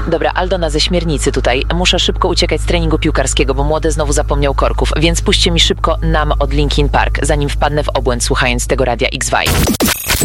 Dobra, Aldona ze Śmiernicy tutaj. Muszę szybko uciekać z treningu piłkarskiego, bo młody znowu zapomniał korków, więc puśćcie mi szybko Nam od Linkin Park, zanim wpadnę w obłęd słuchając tego radia X-Vibe.